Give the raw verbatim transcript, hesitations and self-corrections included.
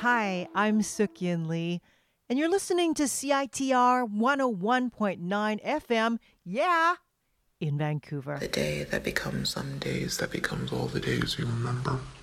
Hi, I'm Suk-Yin Lee, and you're listening to C I T R one oh one point nine F M, yeah, in Vancouver. The day that becomes some days that becomes all the days you remember.